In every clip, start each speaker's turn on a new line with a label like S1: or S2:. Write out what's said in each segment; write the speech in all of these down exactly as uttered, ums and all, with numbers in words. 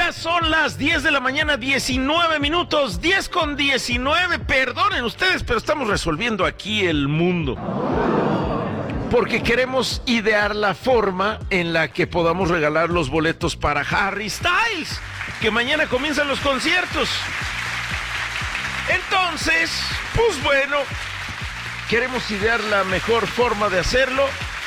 S1: días, son las diez de la mañana, diecinueve minutos, diez con diecinueve, perdonen ustedes, pero estamos resolviendo aquí el mundo. Porque queremos idear la forma en la que podamos regalar los boletos para Harry Styles, que mañana comienzan los conciertos. Entonces, pues bueno, queremos idear la mejor forma de hacerlo.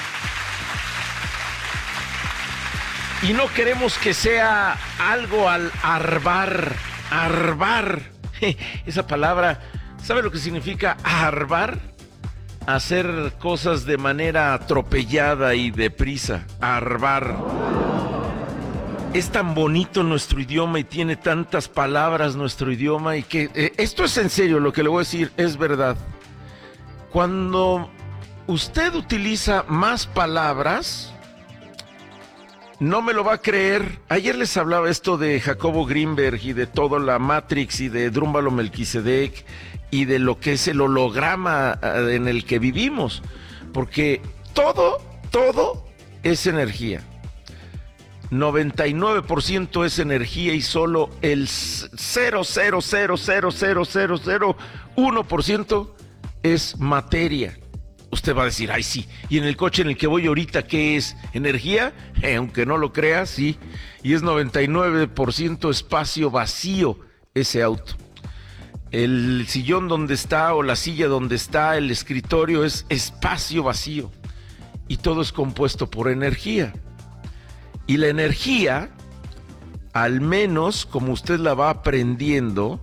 S1: Y no queremos que sea algo al arbar, arbar. Esa palabra, ¿sabe lo que significa arbar? Hacer cosas de manera atropellada y deprisa, arbar. Es tan bonito nuestro idioma y tiene tantas palabras nuestro idioma y que eh, esto es en serio, lo que le voy a decir es verdad. Cuando usted utiliza más palabras, no me lo va a creer. Ayer les hablaba esto de Jacobo Greenberg y de toda la Matrix y de Drúmbalo Melquisedec y de lo que es el holograma en el que vivimos. Porque todo, todo es energía. noventa y nueve por ciento es energía y solo el cero punto cero cero cero cero cero cero uno por ciento es materia. Usted va a decir, ay sí, y en el coche en el que voy ahorita, ¿qué es? ¿Energía? Eh, aunque no lo crea, sí. Y es noventa y nueve por ciento espacio vacío ese auto. El sillón donde está o la silla donde está, el escritorio es espacio vacío. Y todo es compuesto por energía. Y la energía, al menos como usted la va aprendiendo,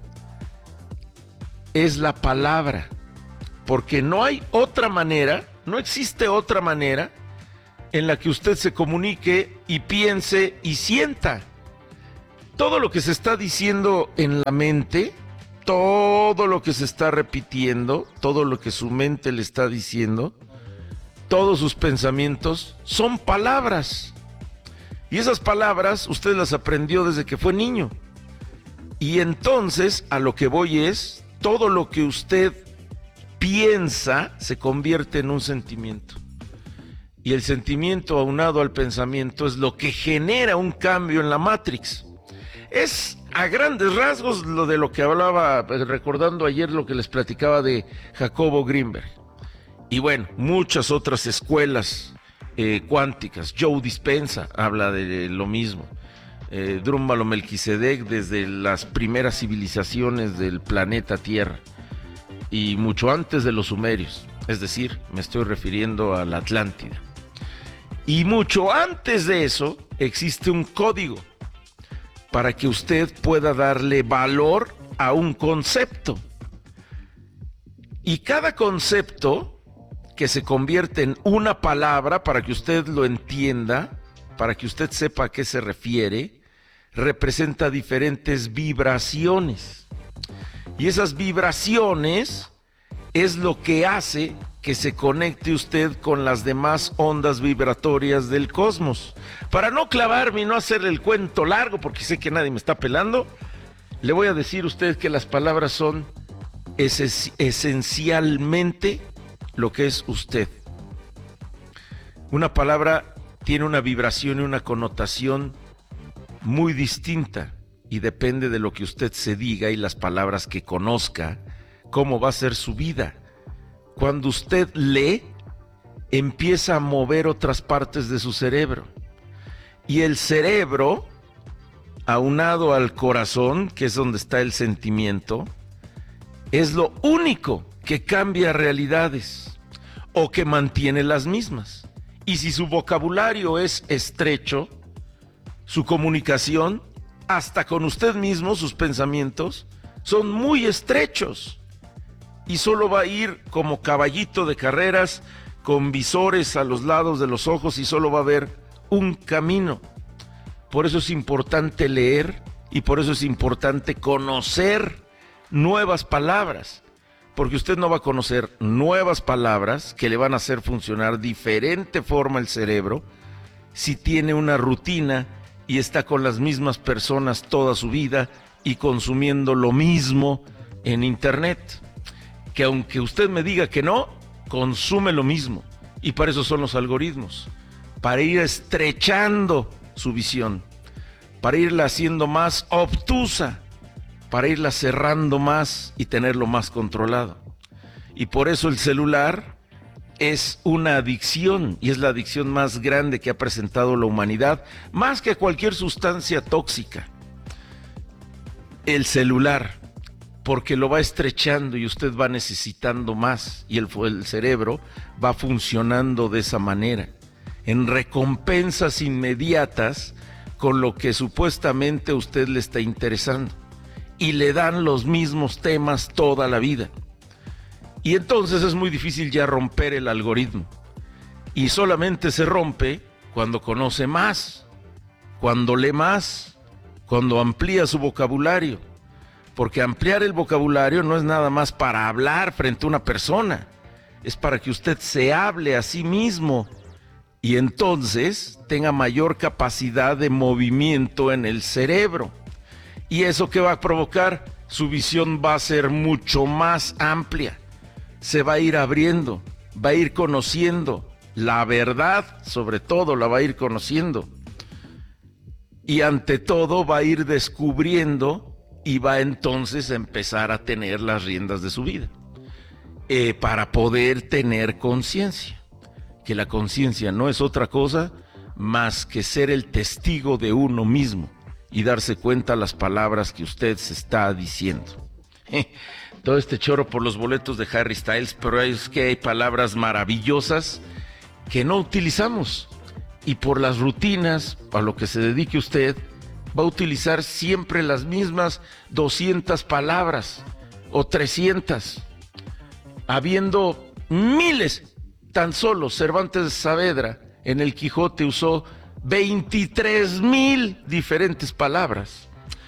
S1: es la palabra. Porque no hay otra manera, no existe otra manera en la que usted se comunique y piense y sienta. Todo lo que se está diciendo en la mente, todo lo que se está repitiendo, todo lo que su mente le está diciendo, todos sus pensamientos son palabras. Y esas palabras usted las aprendió desde que fue niño. Y entonces a lo que voy es, todo lo que usted piensa se convierte en un sentimiento. Y el sentimiento aunado al pensamiento es lo que genera un cambio en la Matrix. Es a grandes rasgos lo de lo que hablaba, recordando ayer lo que les platicaba de Jacobo Greenberg. Y bueno, muchas otras escuelas eh, cuánticas. Joe Dispenza habla de lo mismo. Eh, Drúmbalo Melquisedec desde las primeras civilizaciones del planeta Tierra. Y mucho antes de los sumerios, es decir, me estoy refiriendo a la Atlántida. Y mucho antes de eso existe un código para que usted pueda darle valor a un concepto. Y cada concepto que se convierte en una palabra para que usted lo entienda, para que usted sepa a qué se refiere, representa diferentes vibraciones. Y esas vibraciones es lo que hace que se conecte usted con las demás ondas vibratorias del cosmos. Para no clavarme y no hacerle el cuento largo, porque sé que nadie me está pelando, le voy a decir a usted que las palabras son es- esencialmente lo que es usted. Una palabra tiene una vibración y una connotación muy distinta. Y depende de lo que usted se diga y las palabras que conozca, cómo va a ser su vida. Cuando usted lee, empieza a mover otras partes de su cerebro. Y el cerebro, aunado al corazón, que es donde está el sentimiento, es lo único que cambia realidades o que mantiene las mismas. Y si su vocabulario es estrecho, su comunicación, hasta con usted mismo, sus pensamientos, son muy estrechos. Y solo va a ir como caballito de carreras, con visores a los lados de los ojos y solo va a ver un camino. Por eso es importante leer y por eso es importante conocer nuevas palabras. Porque usted no va a conocer nuevas palabras que le van a hacer funcionar diferente forma el cerebro si tiene una rutina y está con las mismas personas toda su vida y consumiendo lo mismo en internet. Que aunque usted me diga que no, consume lo mismo. Y para eso son los algoritmos, para ir estrechando su visión. para irla haciendo más obtusa, para irla cerrando más y tenerlo más controlado. Y por eso el celular es una adicción, y es la adicción más grande que ha presentado la humanidad, más que cualquier sustancia tóxica. El celular, porque lo va estrechando y usted va necesitando más, y el, el cerebro va funcionando de esa manera, en recompensas inmediatas con lo que supuestamente a usted le está interesando, y le dan los mismos temas toda la vida. Y entonces es muy difícil ya romper el algoritmo. Y solamente se rompe cuando conoce más, cuando lee más, cuando amplía su vocabulario. Porque ampliar el vocabulario no es nada más para hablar frente a una persona, es para que usted se hable a sí mismo y entonces tenga mayor capacidad de movimiento en el cerebro. ¿Y eso qué va a provocar? Su visión va a ser mucho más amplia. Se va a ir abriendo, va a ir conociendo la verdad, sobre todo la va a ir conociendo. Y ante todo va a ir descubriendo y va entonces a empezar a tener las riendas de su vida. Eh, para poder tener conciencia. Que la conciencia no es otra cosa más que ser el testigo de uno mismo y darse cuenta las palabras que usted se está diciendo. Todo este choro por los boletos de Harry Styles, pero es que hay palabras maravillosas que no utilizamos, y por las rutinas, a lo que se dedique usted, va a utilizar siempre las mismas doscientas palabras o trescientas, habiendo miles. Tan solo Cervantes de Saavedra en el Quijote usó veintitrés mil diferentes palabras.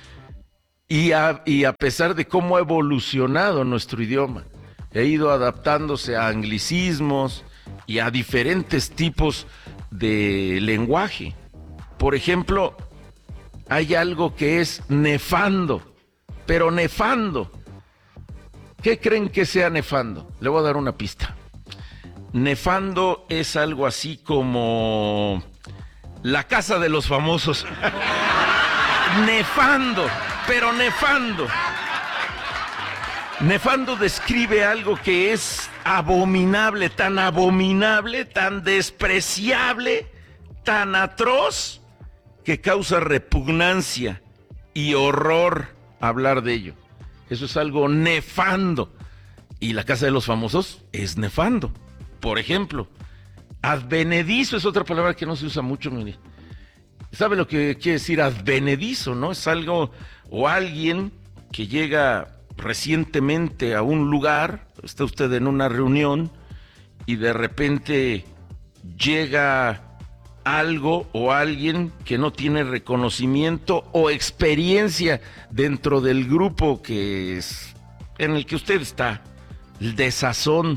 S1: Y a, y a pesar de cómo ha evolucionado nuestro idioma, ha ido adaptándose a anglicismos y a diferentes tipos de lenguaje. Por ejemplo, hay algo que es nefando, pero nefando. ¿Qué creen que sea nefando? Le voy a dar una pista. Nefando es algo así como la casa de los famosos. Nefando, pero nefando. Nefando describe algo que es abominable, tan abominable, tan despreciable, tan atroz, que causa repugnancia y horror hablar de ello. Eso es algo nefando. Y la casa de los famosos es nefando. Por ejemplo, advenedizo es otra palabra que no se usa mucho, mire. ¿Sabe lo que quiere decir advenedizo, no? Es algo o alguien que llega recientemente a un lugar, está usted en una reunión y de repente llega algo o alguien que no tiene reconocimiento o experiencia dentro del grupo que es en el que usted está, el desazón.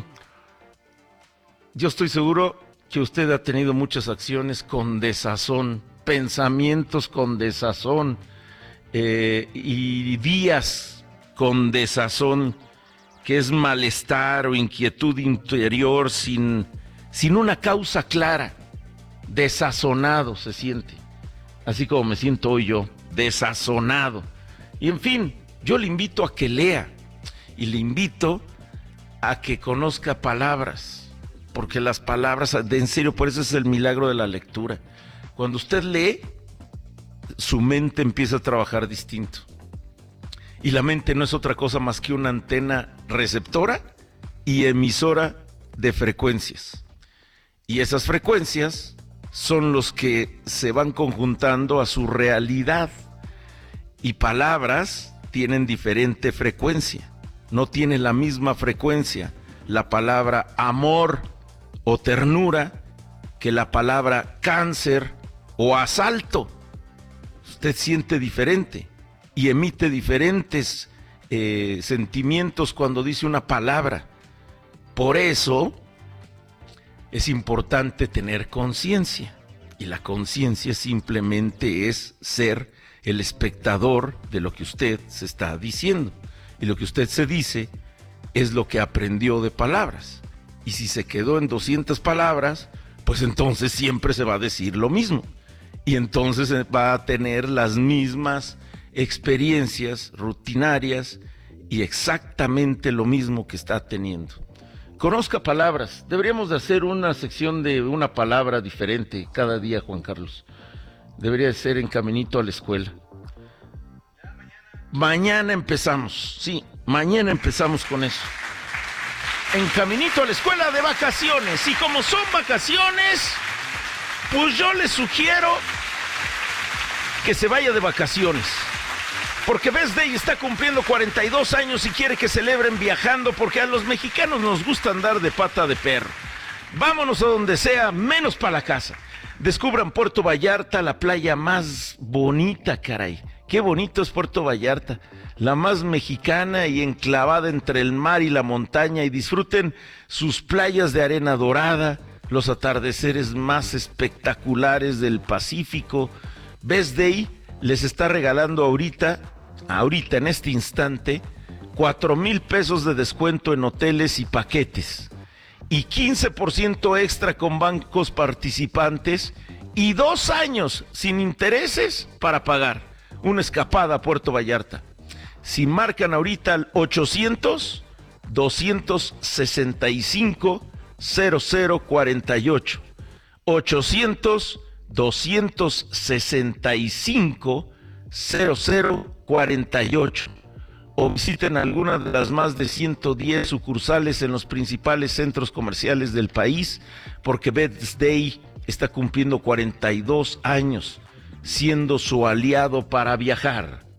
S1: Yo estoy seguro que usted ha tenido muchas acciones con desazón, pensamientos con desazón, eh, y días con desazón, que es malestar o inquietud interior sin, sin una causa clara. Desazonado se siente, así como me siento hoy yo, desazonado. Y en fin, yo le invito a que lea y le invito a que conozca palabras, porque las palabras, de en serio, por eso es el milagro de la lectura. Cuando usted lee, su mente empieza a trabajar distinto. Y la mente no es otra cosa más que una antena receptora y emisora de frecuencias. Y esas frecuencias son los que se van conjuntando a su realidad. Y palabras tienen diferente frecuencia. No tiene la misma frecuencia la palabra amor o ternura que la palabra cáncer o asalto. Usted siente diferente y emite diferentes eh, sentimientos cuando dice una palabra. Por eso es importante tener conciencia, y la conciencia simplemente es ser el espectador de lo que usted se está diciendo, y lo que usted se dice es lo que aprendió de palabras, y si se quedó en doscientas palabras, pues entonces siempre se va a decir lo mismo, y entonces va a tener las mismas experiencias rutinarias y exactamente lo mismo que está teniendo. Conozca palabras. Deberíamos de hacer una sección de una palabra diferente cada día, Juan Carlos. Debería de ser en Caminito a la Escuela. Mañana empezamos, sí, mañana empezamos con eso. En Caminito a la Escuela de vacaciones. Y como son vacaciones, pues yo les sugiero que se vaya de vacaciones. Porque Best Day está cumpliendo cuarenta y dos años y quiere que celebren viajando, porque a los mexicanos nos gusta andar de pata de perro. Vámonos a donde sea, menos para la casa. Descubran Puerto Vallarta, la playa más bonita, caray. Qué bonito es Puerto Vallarta, la más mexicana y enclavada entre el mar y la montaña, y disfruten sus playas de arena dorada, los atardeceres más espectaculares del Pacífico. Best Day les está regalando ahorita, ahorita en este instante, cuatro mil pesos de descuento en hoteles y paquetes, y quince por ciento extra con bancos participantes, y dos años sin intereses para pagar una escapada a Puerto Vallarta. Si marcan ahorita al ochocientos, doscientos sesenta y cinco, cero cero cuarenta y ocho, ochocientos, doscientos sesenta y cinco, cero cero cuarenta y ocho, o visiten alguna de las más de ciento diez sucursales en los principales centros comerciales del país, porque Best Day está cumpliendo cuarenta y dos años, siendo su aliado para viajar.